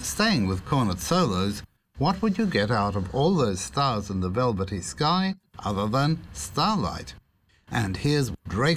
staying with Cornet Solos, what would you get out of all those stars in the velvety sky other than starlight? And here's Drake